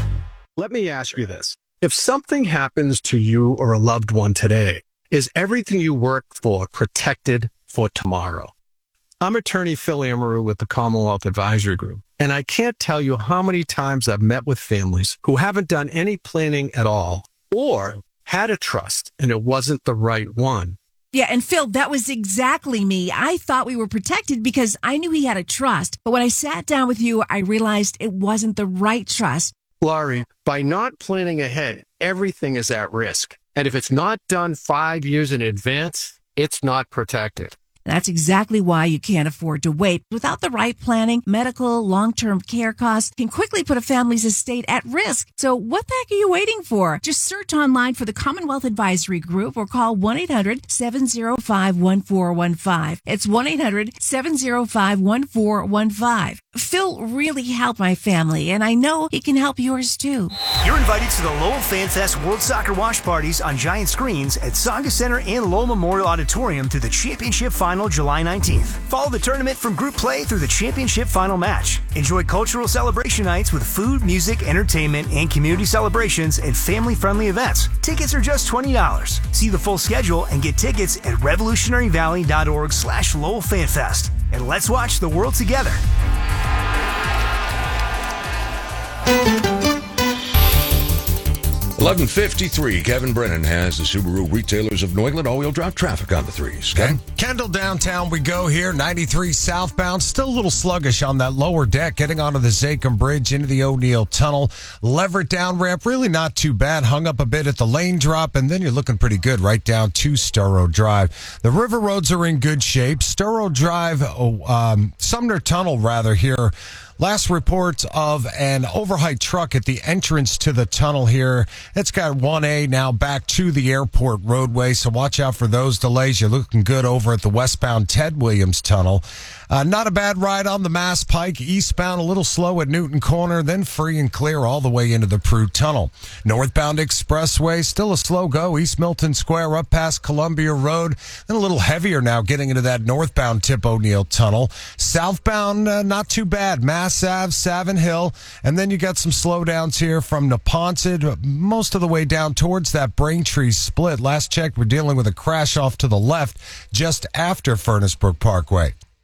Let me ask you this. If something happens to you or a loved one today, is everything you work for protected for tomorrow? I'm attorney Phil Amaru with the Commonwealth Advisory Group, and I can't tell you how many times I've met with families who haven't done any planning at all or had a trust and it wasn't the right one. Yeah, and Phil, that was exactly me. I thought we were protected because I knew he had a trust. But when I sat down with you, I realized it wasn't the right trust. Laurie, by not planning ahead, everything is at risk. And if it's not done 5 years in advance, it's not protected. That's exactly why you can't afford to wait. Without the right planning, medical, long-term care costs can quickly put a family's estate at risk. So what the heck are you waiting for? Just search online for the Commonwealth Advisory Group or call 1-800-705-1415. It's 1-800-705-1415. Phil really helped my family, and I know he can help yours too. You're invited to the Lowell Fan Fest World Soccer Watch Parties on giant screens at Saga Center and Lowell Memorial Auditorium through the Championship Final July 19th. Follow the tournament from group play through the Championship Final match. Enjoy cultural celebration nights with food, music, entertainment, and community celebrations and family-friendly events. Tickets are just $20. See the full schedule and get tickets at revolutionaryvalley.org/Lowell Fan Fest. And let's watch the world together. 11:53. Kevin Brennan has the Subaru Retailers of New England all-wheel drive traffic on the threes. Okay? Kendall downtown we go here. 93 southbound. Still a little sluggish on that lower deck. Getting onto the Zachem Bridge into the O'Neill Tunnel. Leverett down ramp. Really not too bad. Hung up a bit at the lane drop. And then you're looking pretty good right down to Storrow Drive. The river roads are in good shape. Storrow Drive, Sumner Tunnel rather here. Last report of an overheight truck at the entrance to the tunnel here. It's got 1A now back to the airport roadway, so watch out for those delays. You're looking good over at the westbound Ted Williams Tunnel. Not a bad ride on the Mass Pike. Eastbound a little slow at Newton Corner, then free and clear all the way into the Prue Tunnel. Northbound Expressway, still a slow go. East Milton Square up past Columbia Road. Then a little heavier now getting into that northbound Tip O'Neill Tunnel. Southbound, not too bad. Mass Ave, Savin Hill. And then you got some slowdowns here from Neponset, most of the way down towards that Braintree split. Last check, we're dealing with a crash off to the left just after Furnace Brook Parkway.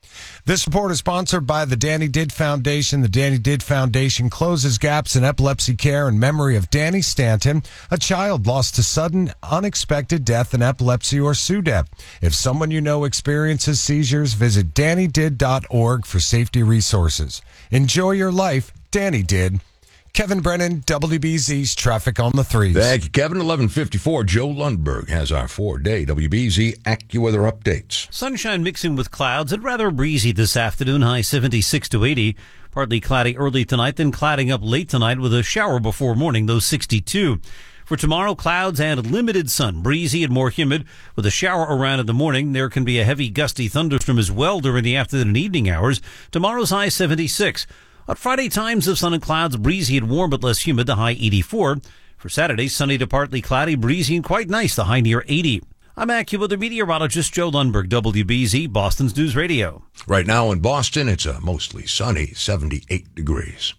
This report is sponsored by the Danny Didd Foundation. The Danny Didd Foundation closes gaps in epilepsy care in memory of Danny Stanton, a child lost to sudden, unexpected death in epilepsy or SUDEP. If someone you know experiences seizures, visit DannyDidd.org for safety resources. Enjoy your life, Danny Didd. Kevin Brennan, WBZ's Traffic on the Threes. Thank you, Kevin. 11:54. Joe Lundberg has our 4-day WBZ AccuWeather updates. Sunshine mixing with clouds and rather breezy this afternoon. High 76 to 80. Partly cloudy early tonight, then clouding up late tonight with a shower before morning, though 62. For tomorrow, clouds and limited sun, breezy and more humid with a shower around in the morning. There can be a heavy gusty thunderstorm as well during the afternoon and evening hours. Tomorrow's high 76. On Friday, times of sun and clouds, breezy and warm but less humid, the high 84. For Saturday, sunny to partly cloudy, breezy and quite nice, the high near 80. I'm AccuWeather meteorologist Joe Lundberg, WBZ, Boston's News Radio. Right now in Boston, it's a mostly sunny 78 degrees.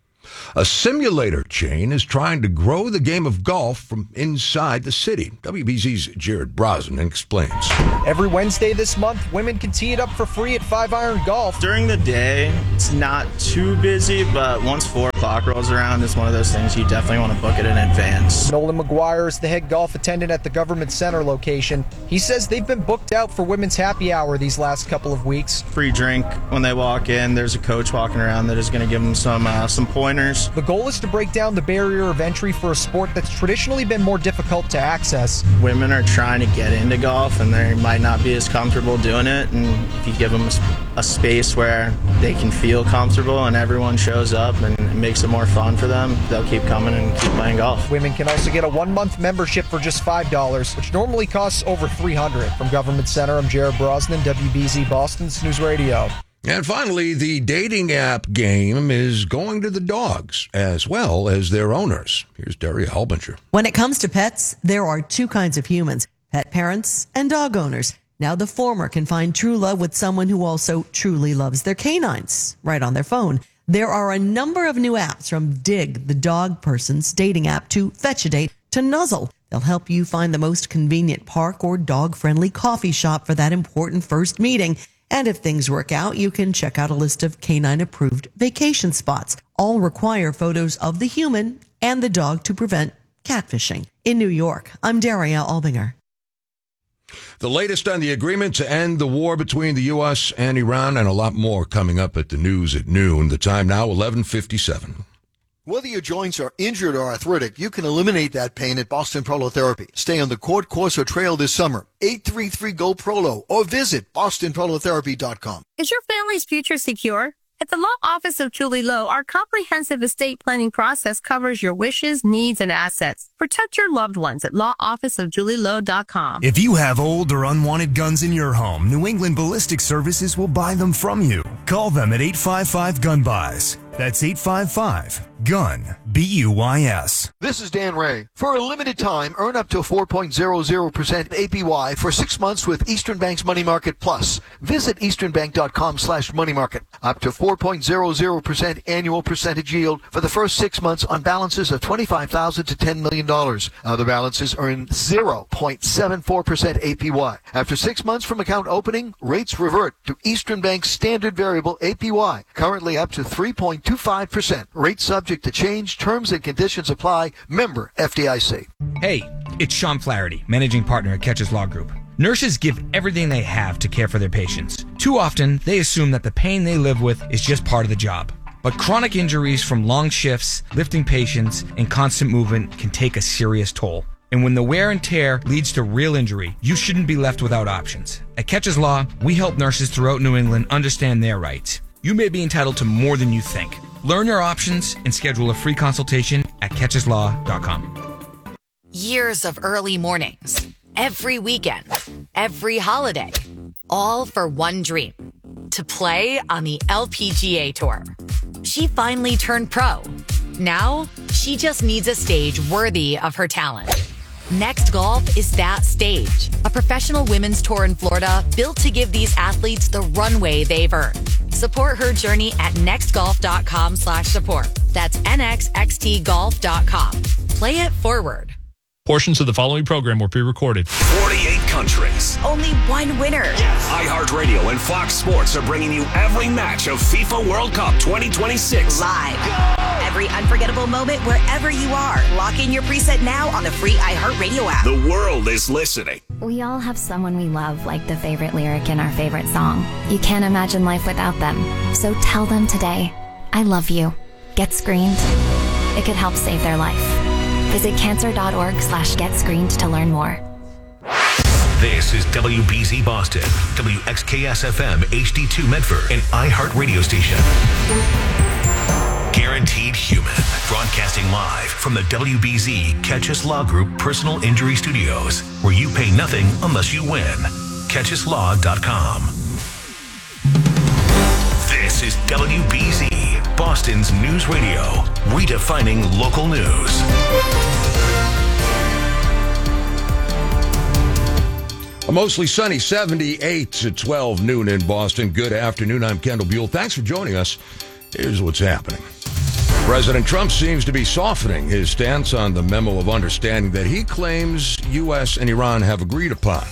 A simulator chain is trying to grow the game of golf from inside the city. WBZ's Jared Brosnan explains. Every Wednesday this month, women can tee it up for free at 5 Iron Golf. During the day, it's not too busy, but once 4 o'clock rolls around, it's one of those things you definitely want to book it in advance. Nolan McGuire is the head golf attendant at the Government Center location. He says they've been booked out for women's happy hour these last couple of weeks. Free drink when they walk in. There's a coach walking around that is going to give them some pointers. The goal is to break down the barrier of entry for a sport that's traditionally been more difficult to access. Women are trying to get into golf and they might not be as comfortable doing it, and if you give them a space where they can feel comfortable and everyone shows up and it makes it more fun for them, they'll keep coming and keep playing golf. Women can also get a 1-month membership for just $5, which normally costs over $300. From Government Center, I'm Jared Brosnan, WBZ Boston's News Radio. And finally, the dating app game is going to the dogs as well as their owners. Here's Daria Halbinger. When it comes to pets, there are 2 kinds of humans, pet parents and dog owners. Now the former can find true love with someone who also truly loves their canines right on their phone. There are a number of new apps, from Dig, the dog person's dating app, to Fetch a Date, to Nuzzle. They'll help you find the most convenient park or dog-friendly coffee shop for that important first meeting. And if things work out, you can check out a list of canine-approved vacation spots. All require photos of the human and the dog to prevent catfishing. In New York, I'm Daria Albinger. The latest on the agreement to end the war between the U.S. and Iran, and a lot more coming up at the news at noon. The time now, 11:57. Whether your joints are injured or arthritic, you can eliminate that pain at Boston Prolotherapy. Stay on the court, course, or trail this summer. 833-GO-PROLO or visit bostonprolotherapy.com. Is your family's future secure? At the law office of Julie Lowe, our comprehensive estate planning process covers your wishes, needs, and assets. Protect your loved ones at lawofficeofjulielowe.com. If you have old or unwanted guns in your home, New England Ballistic Services will buy them from you. Call them at 855-GUN-BUYS. That's 855-GUN, BUYS. This is Dan Ray. For a limited time, earn up to 4.00% APY for 6 months with Eastern Bank's Money Market Plus. Visit easternbank.com/moneymarket. Up to 4.00% annual percentage yield for the first 6 months on balances of $25,000 to $10 million. Other balances earn 0.74% APY. After 6 months from account opening, rates revert to Eastern Bank's standard variable APY, currently up to 3.25%. Rate subject to change. Terms and conditions apply. Member FDIC. Hey, it's Sean Flaherty, managing partner at Catches Law Group. Nurses give everything they have to care for their patients. Too often, they assume that the pain they live with is just part of the job. But chronic injuries from long shifts, lifting patients, and constant movement can take a serious toll. And when the wear and tear leads to real injury, you shouldn't be left without options. At Catches Law, we help nurses throughout New England understand their rights. You may be entitled to more than you think. Learn your options and schedule a free consultation at catcheslaw.com. Years of early mornings, every weekend, every holiday, all for one dream: to play on the LPGA Tour. She finally turned pro. Now, she just needs a stage worthy of her talent. Next Golf is that stage. A professional women's tour in Florida built to give these athletes the runway they've earned. Support her journey at nextgolf.com/support. That's nxxtgolf.com. Play it forward. Portions of the following program were pre-recorded. 48 countries. Only one winner. iHeartRadio and Fox Sports are bringing you every match of FIFA World Cup 2026. Live. Every unforgettable moment wherever you are. Lock in your preset now on the free iHeartRadio app. The world is listening. We all have someone we love, like the favorite lyric in our favorite song. You can't imagine life without them. So tell them today, I love you. Get screened. It could help save their life. Visit cancer.org/getscreened to learn more. This is WBZ Boston, WXKS-FM HD2 Medford, and iHeart Radio Station. Guaranteed Human, broadcasting live from the WBZ Catchus Law Group Personal Injury Studios, where you pay nothing unless you win. CatchusLaw.com. This is WBZ, Boston's news radio, redefining local news. A mostly sunny 78 to 12 noon in Boston. Good afternoon. I'm Kendall Buell. Thanks for joining us. Here's what's happening. President Trump seems to be softening his stance on the memo of understanding that he claims U.S. and Iran have agreed upon.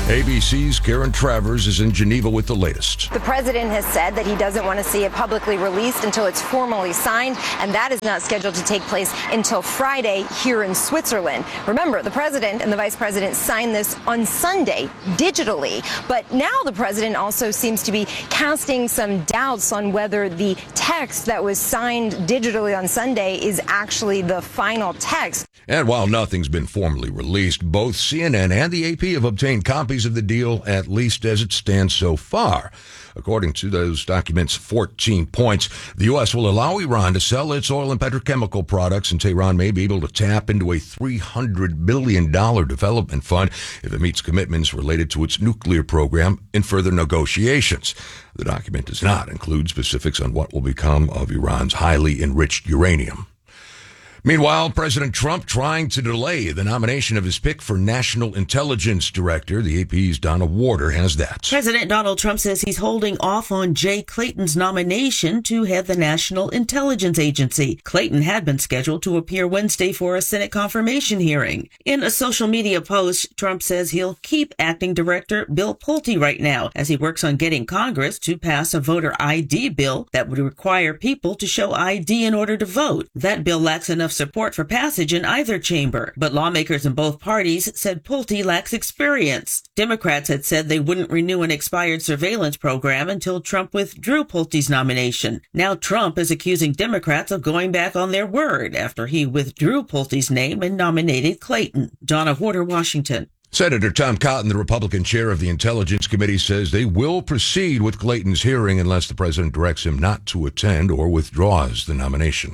ABC's Karen Travers is in Geneva with the latest. The president has said that he doesn't want to see it publicly released until it's formally signed, and that is not scheduled to take place until Friday here in Switzerland. Remember, the president and the vice president signed this on Sunday digitally, but now the president also seems to be casting some doubts on whether the text that was signed digitally on Sunday is actually the final text. And while nothing's been formally released, both CNN and the AP have obtained copies of the deal, at least as it stands so far. According to those documents' 14 points, the U.S. will allow Iran to sell its oil and petrochemical products, and Tehran may be able to tap into a $300 billion development fund if it meets commitments related to its nuclear program in further negotiations. The document does not include specifics on what will become of Iran's highly enriched uranium. Meanwhile, President Trump trying to delay the nomination of his pick for National Intelligence Director. The AP's Donna Warder has that. President Donald Trump says he's holding off on Jay Clayton's nomination to head the National Intelligence Agency. Clayton had been scheduled to appear Wednesday for a Senate confirmation hearing. In a social media post, Trump says he'll keep acting director Bill Pulte right now as he works on getting Congress to pass a voter ID bill that would require people to show ID in order to vote. That bill lacks enough support for passage in either chamber, but lawmakers in both parties said Pulte lacks experience. Democrats had said they wouldn't renew an expired surveillance program until Trump withdrew Pulte's nomination. Now Trump is accusing Democrats of going back on their word after he withdrew Pulte's name and nominated Clayton. Donna Warder, Washington. Senator Tom Cotton, the Republican chair of the Intelligence Committee, says they will proceed with Clayton's hearing unless the president directs him not to attend or withdraws the nomination.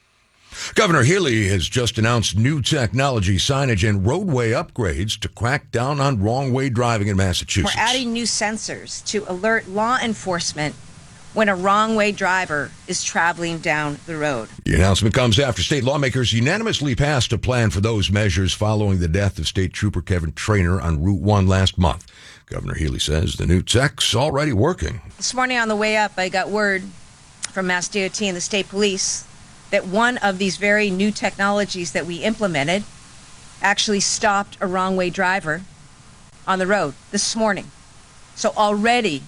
Governor Healy has just announced new technology signage and roadway upgrades to crack down on wrong-way driving in Massachusetts. We're adding new sensors to alert law enforcement when a wrong-way driver is traveling down the road. The announcement comes after state lawmakers unanimously passed a plan for those measures following the death of State Trooper Kevin Traynor on Route 1 last month. Governor Healy says the new tech's already working. This morning on the way up, I got word from Mass DOT and the state police that one of these very new technologies that we implemented actually stopped a wrong-way driver on the road this morning. So already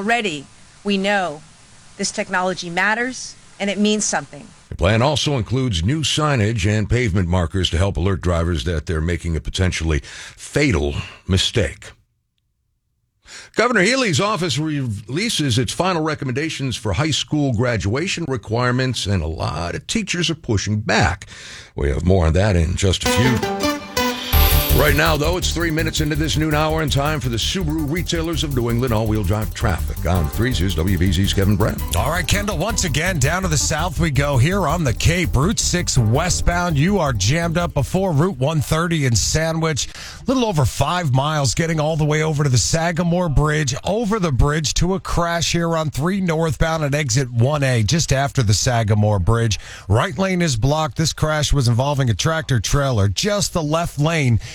we know this technology matters and it means something. The plan also includes new signage and pavement markers to help alert drivers that they're making a potentially fatal mistake. Governor Healy's office releases its final recommendations for high school graduation requirements, and a lot of teachers are pushing back. We have more on that in just a few. Right now, though, it's 3 minutes into this noon hour and time for the Subaru Retailers of New England all-wheel drive traffic. On 3's, here's WBZ's Kevin Brown. All right, Kendall, once again, down to the south we go here on the Cape. Route 6 westbound, you are jammed up before Route 130 in Sandwich. A little over 5 miles getting all the way over to the Sagamore Bridge, over the bridge to a crash here on 3 northbound at exit 1A, just after the Sagamore Bridge. Right lane is blocked. This crash was involving a tractor trailer. Just the left lane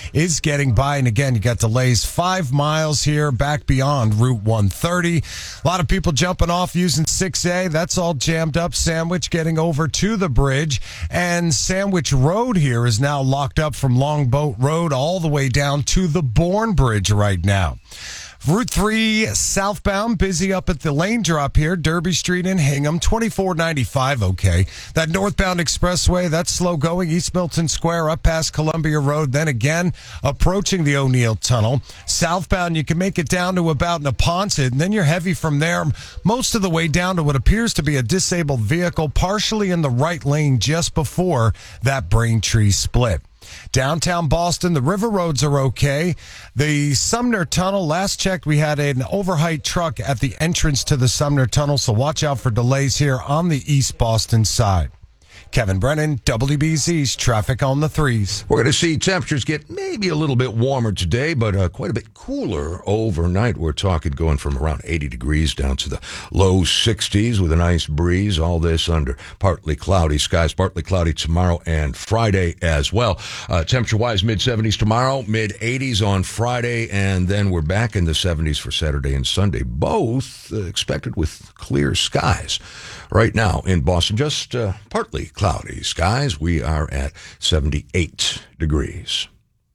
is getting by. And again, you got delays 5 miles here back beyond Route 130. A lot of people jumping off using 6A. That's all jammed up. Sandwich getting over to the bridge. And Sandwich Road here is now locked up from Longboat Road all the way down to the Bourne Bridge right now. Route 3 southbound, busy up at the lane drop here. Derby Street in Hingham, 2495, okay. That northbound expressway, that's slow going. East Milton Square up past Columbia Road. Then again, approaching the O'Neill Tunnel. Southbound, you can make it down to about Neponset, and then you're heavy from there most of the way down to what appears to be a disabled vehicle, partially in the right lane just before that Braintree split. Downtown Boston, the river roads are okay. The Sumner Tunnel, last checked, we had an overheight truck at the entrance to the Sumner Tunnel, so watch out for delays here on the East Boston side. Kevin Brennan, WBZ's Traffic on the 3s. We're going to see temperatures get maybe a little bit warmer today, but quite a bit cooler overnight. We're talking going from around 80 degrees down to the low 60s with a nice breeze. All this under partly cloudy skies, partly cloudy tomorrow and Friday as well. Temperature-wise, mid-70s tomorrow, mid-80s on Friday, and then we're back in the 70s for Saturday and Sunday, both expected with clear skies. Right now in Boston, just partly cloudy skies. We are at 78 degrees.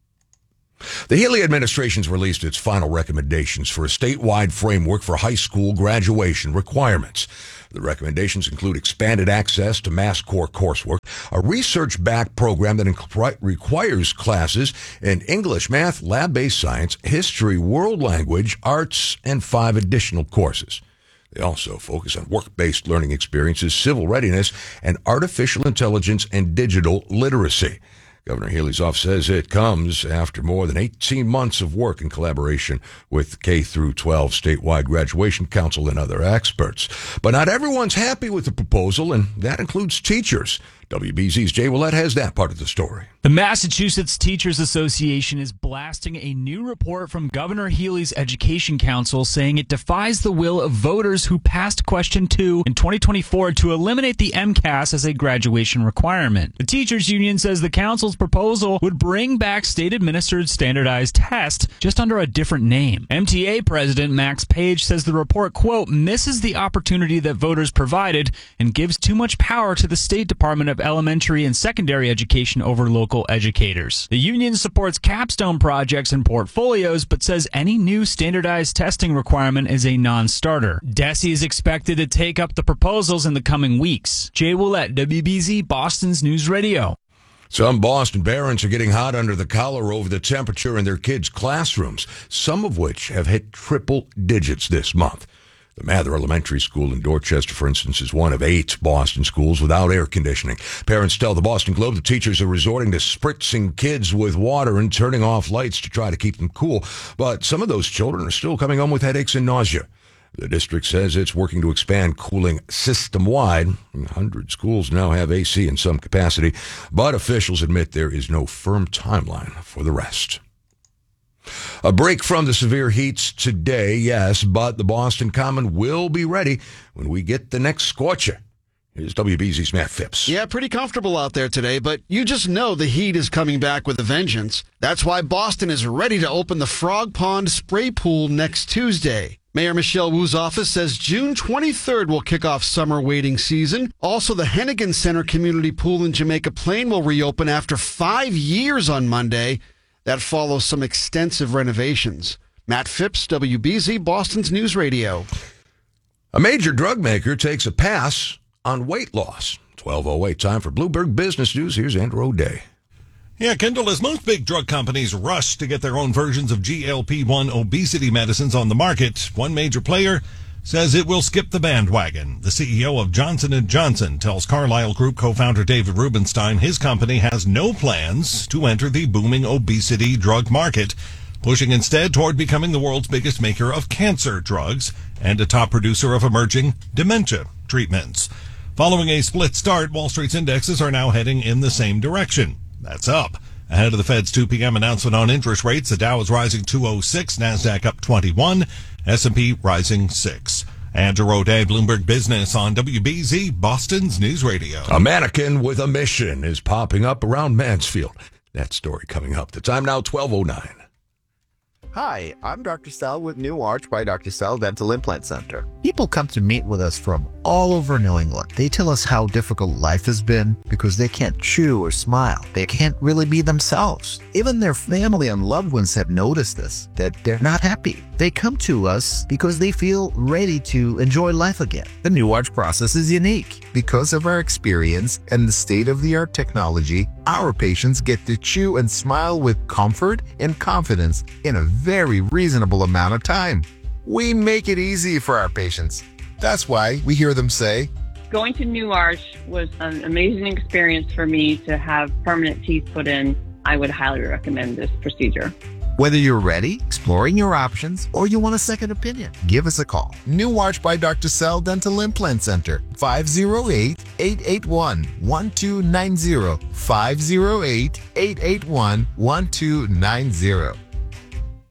The Healy administration's released its final recommendations for a statewide framework for high school graduation requirements. The recommendations include expanded access to Mass Core coursework, a research-backed program that requires classes in English, math, lab-based science, history, world language, arts, and 5 additional courses. They also focus on work-based learning experiences, civil readiness, and artificial intelligence and digital literacy. Governor Healy's office says it comes after more than 18 months of work in collaboration with K-12 statewide graduation council and other experts. But not everyone's happy with the proposal, and that includes teachers. WBZ's Jay Willett has that part of the story. The Massachusetts Teachers Association is blasting a new report from Governor Healy's Education Council saying it defies the will of voters who passed Question 2 in 2024 to eliminate the MCAS as a graduation requirement. The teachers union says the council's proposal would bring back state-administered standardized tests just under a different name. MTA President Max Page says the report, quote, misses the opportunity that voters provided and gives too much power to the State Department of Elementary and Secondary Education over local educators. The union supports capstone projects and portfolios, but says any new standardized testing requirement is a non-starter. DESE is expected to take up the proposals in the coming weeks. Jay Willett, WBZ, Boston's News Radio. Some Boston parents are getting hot under the collar over the temperature in their kids' classrooms, some of which have hit triple digits this month. The Mather Elementary School in Dorchester, for instance, is one of 8 Boston schools without air conditioning. Parents tell the Boston Globe the teachers are resorting to spritzing kids with water and turning off lights to try to keep them cool. But some of those children are still coming home with headaches and nausea. The district says it's working to expand cooling system-wide. 100 schools now have AC in some capacity, but officials admit there is no firm timeline for the rest. A break from the severe heats today, yes, but the Boston Common will be ready when we get the next scorcher. Here's WBZ's Matt Phipps. Yeah, pretty comfortable out there today, but you just know the heat is coming back with a vengeance. That's why Boston is ready to open the Frog Pond Spray Pool next Tuesday. Mayor Michelle Wu's office says June 23rd will kick off summer wading season. Also, the Hennigan Center Community Pool in Jamaica Plain will reopen after 5 years on Monday. That follows some extensive renovations. Matt Phipps, WBZ, Boston's News Radio. A major drug maker takes a pass on weight loss. 12:08, time for Bloomberg Business News. Here's Andrew O'Day. Yeah, Kendall, as most big drug companies rush to get their own versions of GLP-1 obesity medicines on the market, one major player says it will skip the bandwagon. The CEO of Johnson & Johnson tells Carlyle Group co-founder David Rubenstein his company has no plans to enter the booming obesity drug market, pushing instead toward becoming the world's biggest maker of cancer drugs and a top producer of emerging dementia treatments. Following a split start, Wall Street's indexes are now heading in the same direction. That's up. Ahead of the Fed's 2 p.m. announcement on interest rates, the Dow is rising 206, NASDAQ up 21, S&P rising 6. Andrew O'Day, Bloomberg Business on WBZ, Boston's News Radio. A mannequin with a mission is popping up around Mansfield. That story coming up. The time now, 12:09. Hi, I'm Dr. Sal with New Arch by Dr. Sal Dental Implant Center. People come to meet with us from all over New England. They tell us how difficult life has been because they can't chew or smile. They can't really be themselves. Even their family and loved ones have noticed this, that they're not happy. They come to us because they feel ready to enjoy life again. The New Arch process is unique. Because of our experience and the state-of-the-art technology, our patients get to chew and smile with comfort and confidence in a very reasonable amount of time. We make it easy for our patients. That's why we hear them say, going to New Arch was an amazing experience for me to have permanent teeth put in. I would highly recommend this procedure. Whether you're ready, exploring your options, or you want a second opinion, give us a call. New Arch by Dr. Sal Dental Implant Center, 508-881-1290, 508-881-1290.